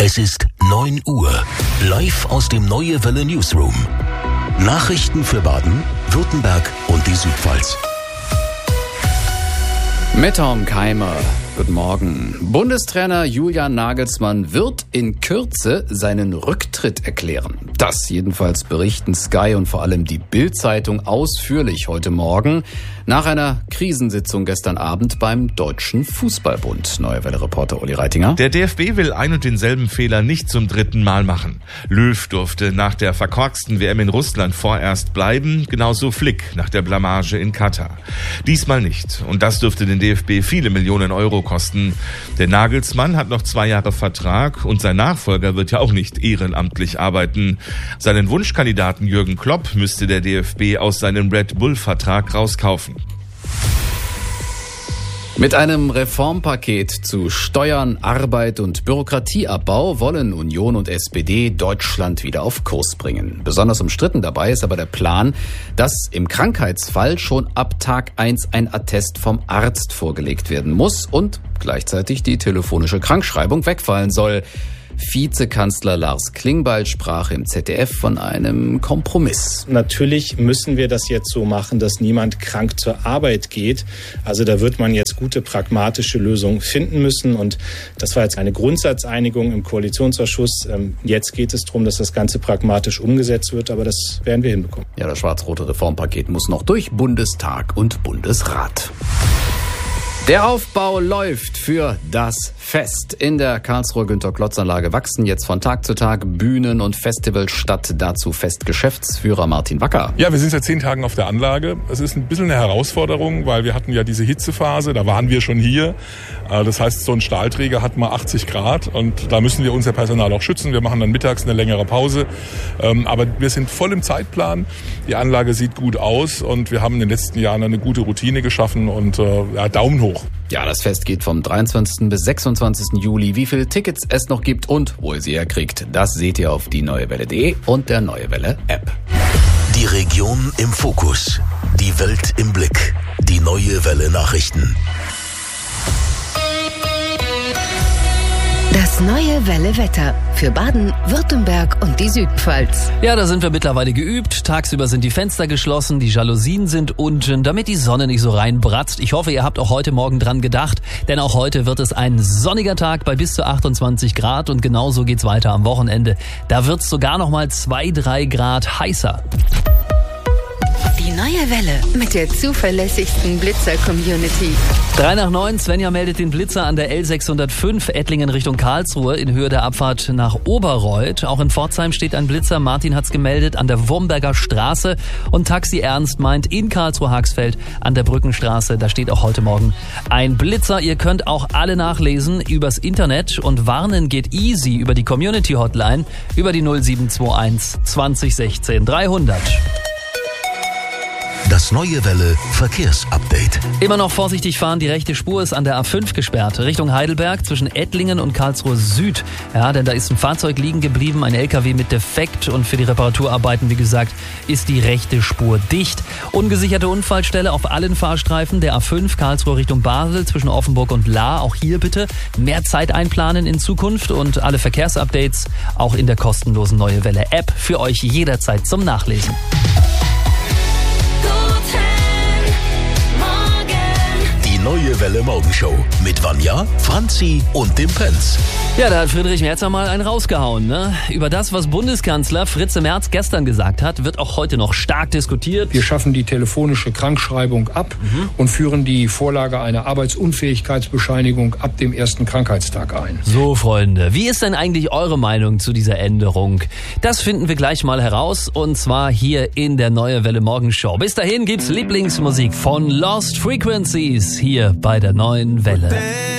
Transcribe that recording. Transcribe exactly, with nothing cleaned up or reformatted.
Es ist neun Uhr. Live aus dem Neue Welle Newsroom. Nachrichten für Baden, Württemberg und die Südpfalz. Mit Tom Keimer. Guten Morgen. Bundestrainer Julian Nagelsmann wird in Kürze seinen Rücktritt erklären. Das jedenfalls berichten Sky und vor allem die Bild-Zeitung ausführlich heute Morgen nach einer Krisensitzung gestern Abend beim Deutschen Fußballbund. Neue Welle-Reporter Uli Reitinger. Der D F B will ein und denselben Fehler nicht zum dritten Mal machen. Löw durfte nach der verkorksten W M in Russland vorerst bleiben, genauso Flick nach der Blamage in Katar. Diesmal nicht. Und das dürfte den D F B viele Millionen Euro kosten. Der Nagelsmann hat noch zwei Jahre Vertrag und sein Nachfolger wird ja auch nicht ehrenamtlich arbeiten. Seinen Wunschkandidaten Jürgen Klopp müsste der D F B aus seinem Red Bull-Vertrag rauskaufen. Mit einem Reformpaket zu Steuern, Arbeit und Bürokratieabbau wollen Union und S P D Deutschland wieder auf Kurs bringen. Besonders umstritten dabei ist aber der Plan, dass im Krankheitsfall schon ab Tag eins ein Attest vom Arzt vorgelegt werden muss und gleichzeitig die telefonische Krankschreibung wegfallen soll. Vizekanzler Lars Klingbeil sprach im Z D F von einem Kompromiss. Natürlich müssen wir das jetzt so machen, dass niemand krank zur Arbeit geht. Also da wird man jetzt gute pragmatische Lösungen finden müssen. Und das war jetzt eine Grundsatzeinigung im Koalitionsausschuss. Jetzt geht es darum, dass das Ganze pragmatisch umgesetzt wird. Aber das werden wir hinbekommen. Ja, das schwarz-rote Reformpaket muss noch durch Bundestag und Bundesrat. Der Aufbau läuft für das Fest. In der Karlsruher Günter-Klotz-Anlage wachsen jetzt von Tag zu Tag Bühnen und Festivals statt. Dazu Festgeschäftsführer Martin Wacker. Ja, wir sind seit zehn Tagen auf der Anlage. Es ist ein bisschen eine Herausforderung, weil wir hatten ja diese Hitzephase, da waren wir schon hier. Das heißt, so ein Stahlträger hat mal achtzig Grad und da müssen wir unser Personal auch schützen. Wir machen dann mittags eine längere Pause. Aber wir sind voll im Zeitplan. Die Anlage sieht gut aus und wir haben in den letzten Jahren eine gute Routine geschaffen und ja, Daumen hoch. Ja, das Fest geht vom dreiundzwanzigsten bis sechsundzwanzigsten Juli. Wie viele Tickets es noch gibt und wo ihr sie herkriegt, das seht ihr auf die neuewelle punkt de und der Neue Welle App. Die Region im Fokus. Die Welt im Blick. Die Neue Welle Nachrichten. Das Neue Welle Wetter für Baden, Württemberg und die Südpfalz. Ja, da sind wir mittlerweile geübt. Tagsüber sind die Fenster geschlossen, die Jalousien sind unten, damit die Sonne nicht so reinbratzt. Ich hoffe, ihr habt auch heute Morgen dran gedacht, denn auch heute wird es ein sonniger Tag bei bis zu achtundzwanzig Grad und genauso geht's weiter am Wochenende. Da wird's sogar noch mal zwei, drei Grad heißer. Die Neue Welle mit der zuverlässigsten Blitzer-Community. Drei nach neun, Svenja meldet den Blitzer an der L sechshundertfünf Ettlingen Richtung Karlsruhe in Höhe der Abfahrt nach Oberreuth. Auch in Pforzheim steht ein Blitzer, Martin hat's gemeldet, an der Wurmberger Straße. Und Taxi Ernst meint in Karlsruhe-Haxfeld an der Brückenstraße, da steht auch heute Morgen ein Blitzer. Ihr könnt auch alle nachlesen übers Internet und warnen geht easy über die Community-Hotline über die null sieben zwei eins zwanzig sechzehn dreihundert. Das Neue Welle Verkehrsupdate. Immer noch vorsichtig fahren, die rechte Spur ist an der A fünf gesperrt, Richtung Heidelberg zwischen Ettlingen und Karlsruhe Süd. Ja, denn da ist ein Fahrzeug liegen geblieben, ein L K W mit Defekt und für die Reparaturarbeiten, wie gesagt, ist die rechte Spur dicht. Ungesicherte Unfallstelle auf allen Fahrstreifen der A fünf Karlsruhe Richtung Basel zwischen Offenburg und Lahr. Auch hier bitte mehr Zeit einplanen in Zukunft und alle Verkehrsupdates auch in der kostenlosen Neue Welle App für euch jederzeit zum Nachlesen. Neue Welle Morgenshow mit Vanja, Franzi und dem Prinz. Ja, da hat Friedrich Merz mal einen rausgehauen, ne? Über das, was Bundeskanzler Fritze Merz gestern gesagt hat, wird auch heute noch stark diskutiert. Wir schaffen die telefonische Krankschreibung ab mhm. und führen die Vorlage einer Arbeitsunfähigkeitsbescheinigung ab dem ersten Krankheitstag ein. So, Freunde, wie ist denn eigentlich eure Meinung zu dieser Änderung? Das finden wir gleich mal heraus und zwar hier in der Neue Welle Morgenshow. Bis dahin gibt's Lieblingsmusik von Lost Frequencies hier bei der Neuen Welle.